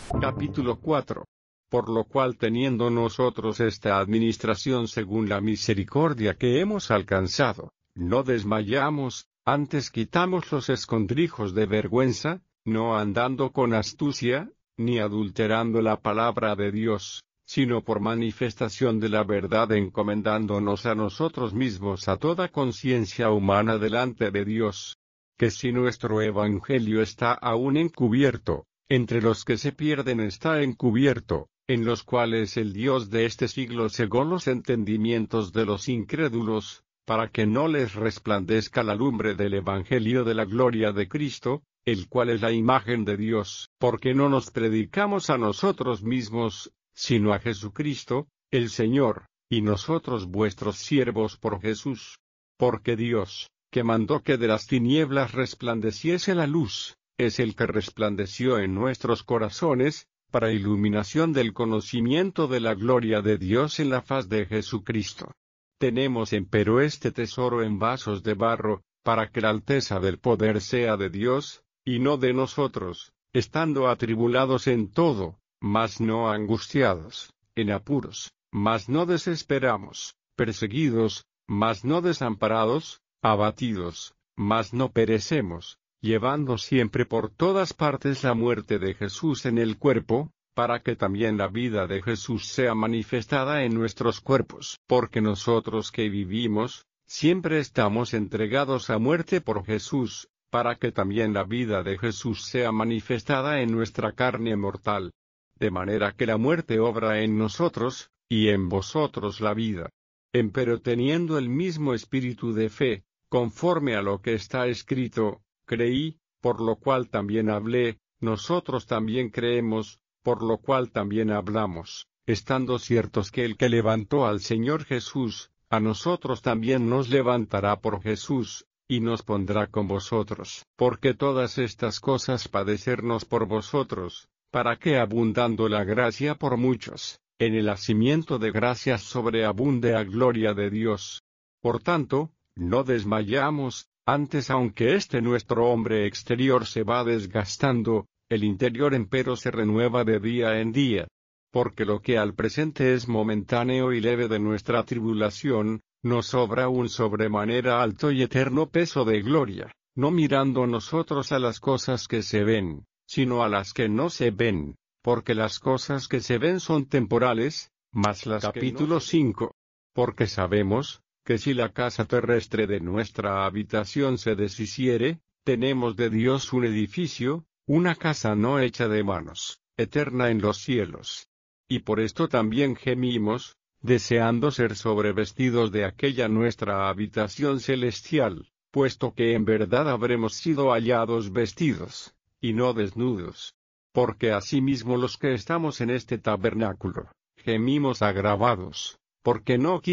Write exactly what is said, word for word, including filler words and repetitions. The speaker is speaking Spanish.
Capítulo cuatro. Por lo cual, teniendo nosotros esta administración según la misericordia que hemos alcanzado, no desmayamos, antes quitamos los escondrijos de vergüenza, no andando con astucia, ni adulterando la palabra de Dios, sino por manifestación de la verdad, encomendándonos a nosotros mismos a toda conciencia humana delante de Dios. Que si nuestro evangelio está aún encubierto, entre los que se pierden está encubierto, en los cuales el Dios de este siglo cegó los entendimientos de los incrédulos, para que no les resplandezca la lumbre del evangelio de la gloria de Cristo, el cual es la imagen de Dios. Porque no nos predicamos a nosotros mismos, sino a Jesucristo, el Señor, y nosotros vuestros siervos por Jesús. Porque Dios, que mandó que de las tinieblas resplandeciese la luz, es el que resplandeció en nuestros corazones, para iluminación del conocimiento de la gloria de Dios en la faz de Jesucristo. Tenemos empero este tesoro en vasos de barro, para que la alteza del poder sea de Dios, y no de nosotros, estando atribulados en todo, mas no angustiados, en apuros, mas no desesperamos, perseguidos, mas no desamparados, abatidos, mas no perecemos, llevando siempre por todas partes la muerte de Jesús en el cuerpo, para que también la vida de Jesús sea manifestada en nuestros cuerpos. Porque nosotros que vivimos, siempre estamos entregados a muerte por Jesús, para que también la vida de Jesús sea manifestada en nuestra carne mortal. De manera que la muerte obra en nosotros, y en vosotros la vida. Empero teniendo el mismo espíritu de fe, conforme a lo que está escrito, creí, por lo cual también hablé, nosotros también creemos, por lo cual también hablamos, estando ciertos que el que levantó al Señor Jesús, a nosotros también nos levantará por Jesús, y nos pondrá con vosotros. Porque todas estas cosas padecernos por vosotros, para que abundando la gracia por muchos, en el hacimiento de gracias sobreabunde a gloria de Dios. Por tanto, no desmayamos, antes aunque este nuestro hombre exterior se va desgastando, el interior empero se renueva de día en día. Porque lo que al presente es momentáneo y leve de nuestra tribulación, nos sobra un sobremanera alto y eterno peso de gloria, no mirando nosotros a las cosas que se ven, sino a las que no se ven, porque las cosas que se ven son temporales, mas las Capítulo cinco. Porque sabemos, que si la casa terrestre de nuestra habitación se deshiciere, tenemos de Dios un edificio, una casa no hecha de manos, eterna en los cielos. Y por esto también gemimos, deseando ser sobrevestidos de aquella nuestra habitación celestial, puesto que en verdad habremos sido hallados vestidos, y no desnudos. Porque asimismo los que estamos en este tabernáculo, gemimos agravados, porque no